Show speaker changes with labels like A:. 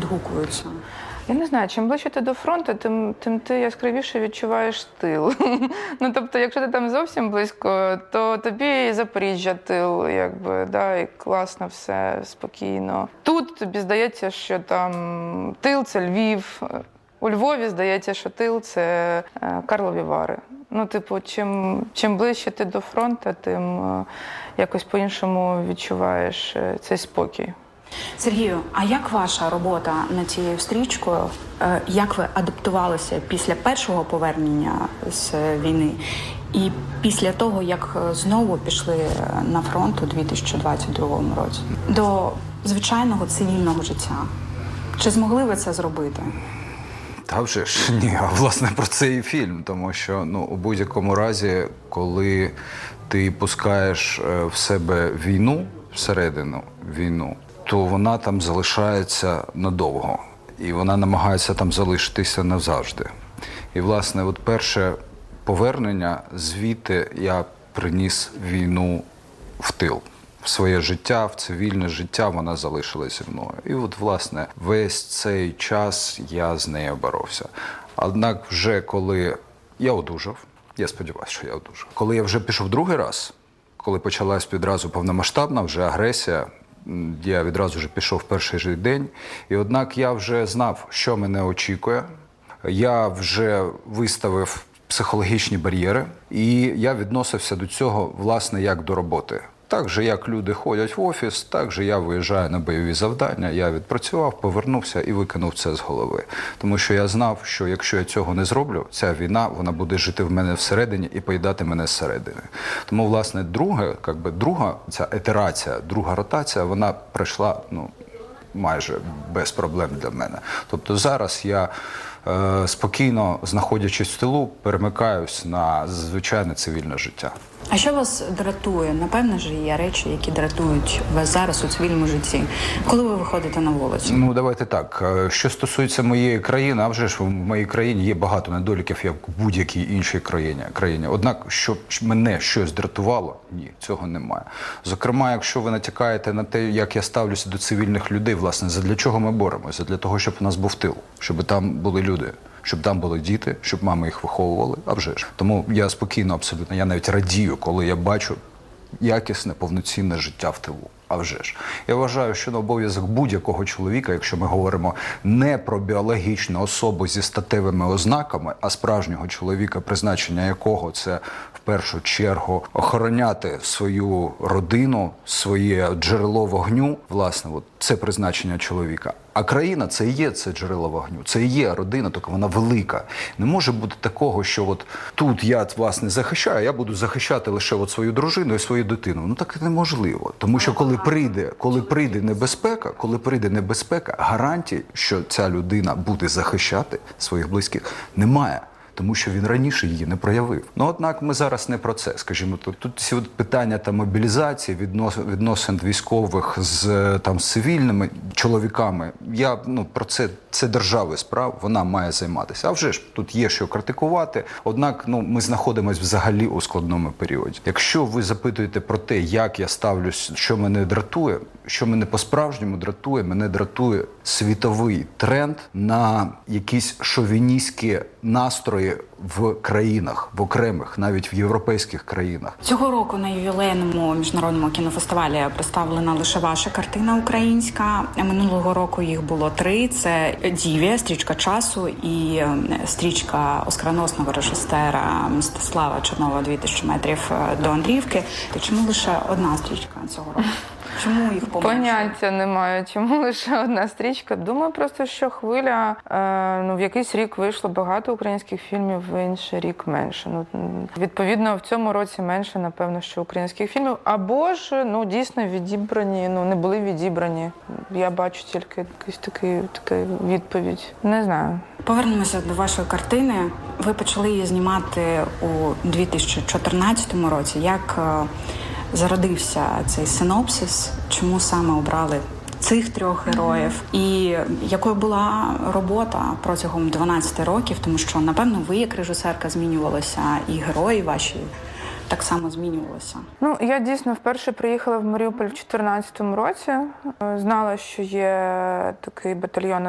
A: відгукуються?
B: Я не знаю, чим ближче ти до фронту, тим ти яскравіше відчуваєш тил. Ну, тобто, якщо ти там зовсім близько, то тобі і Запоріжжя тил, якби, да, і класно все, спокійно. Тут тобі здається, що там тил – це Львів. У Львові здається, що тил – це Карлові Вари. Ну, типу, чим ближче ти до фронту, тим якось по-іншому відчуваєш цей спокій.
A: Сергію, а як ваша робота над цією стрічкою? Як ви адаптувалися після першого повернення з війни і після того, як знову пішли на фронт у 2022 році? До звичайного цивільного життя. Чи змогли ви це зробити?
C: Та вже ж ні, а власне про це і фільм, тому що у будь-якому разі, коли ти пускаєш в себе війну, всередину війну, то вона там залишається надовго. І вона намагається там залишитися назавжди. І, власне, от перше повернення, звідти я приніс війну в тил. В своє життя, в цивільне життя вона залишилася зі мною. І от, власне, весь цей час я з нею боровся. Однак вже коли я одужав, я сподіваюся, що я одужав. Коли я вже пішов другий раз, коли почалась відразу повномасштабна вже агресія, я відразу вже пішов в перший же день. І однак я вже знав, що мене очікує. Я вже виставив психологічні бар'єри. І я відносився до цього, власне, як до роботи. Так же, як люди ходять в офіс, так же я виїжджаю на бойові завдання, я відпрацював, повернувся і викинув це з голови. Тому що я знав, що якщо я цього не зроблю, ця війна, вона буде жити в мене всередині і поїдати мене зсередини. Тому, власне, друга ця ітерація, друга ротація, вона пройшла, майже без проблем для мене. Тобто зараз я спокійно, знаходячись в тилу, перемикаюсь на звичайне цивільне життя.
A: А що вас дратує? Напевно ж, є речі, які дратують вас зараз у цивільному житті. Коли ви виходите на вулицю?
C: Давайте так. Що стосується моєї країни, а вже ж в моїй країні є багато недоліків, як в будь-якій іншій країні. Однак, щоб мене щось дратувало, ні, цього немає. Зокрема, якщо ви натякаєте на те, як я ставлюся до цивільних людей, власне, задля чого ми боремося? Задля того, щоб у нас був тил, щоб там були люди. Щоб там були діти, щоб мами їх виховували, а вже ж. Тому я спокійно абсолютно, я навіть радію, коли я бачу якісне, повноцінне життя в тилу. А вже ж. Я вважаю, що на обов'язок будь-якого чоловіка, якщо ми говоримо не про біологічну особу зі статевими ознаками, а справжнього чоловіка, призначення якого це в першу чергу охороняти свою родину, своє джерело вогню, власне, це призначення чоловіка. А країна – це і є це джерело вогню, це і є родина, тільки вона велика. Не може бути такого, що тут я, власне, захищаю, а я буду захищати лише свою дружину і свою дитину. Так неможливо. Тому що коли прийде небезпека, гарантій, що ця людина буде захищати своїх близьких, немає. Тому що він раніше її не проявив. Однак ми зараз не про це, скажімо. Тут ці питання мобілізації, відносин військових з цивільними чоловіками, про це держави справ, вона має займатися. А вже ж, тут є що критикувати, однак ми знаходимося взагалі у складному періоді. Якщо ви запитуєте про те, як я ставлюсь, що мене дратує, що мене по-справжньому дратує, мене дратує світовий тренд на якісь шовіністські настрої в країнах, в окремих, навіть в європейських країнах.
A: Цього року на ювілейному міжнародному кінофестивалі представлена лише ваша картина українська. Минулого року їх було 3. Це «Дівія», «Стрічка часу» і стрічка оскароносного режисера Мстислава Чернова «2000 метрів до Андріївки». То чому лише одна стрічка цього року? Чому їх поменше?
B: Поняття немає, чому лише одна стрічка. Думаю просто, що хвиля, в якийсь рік вийшло багато українських фільмів, в інший рік менше. Відповідно, в цьому році менше, напевно, що українських фільмів. Або ж, дійсно відібрані, не були відібрані. Я бачу тільки якусь таку відповідь. Не знаю.
A: Повернемося до вашої картини. Ви почали її знімати у 2014 році. Як зародився цей синопсис, чому саме обрали цих 3 героїв і якою була робота протягом 12 років, тому що, напевно, ви як режисерка змінювалися і герої ваші так само змінювалися.
B: Я дійсно вперше приїхала в Маріуполь в 2014 році. Знала, що є такий батальйон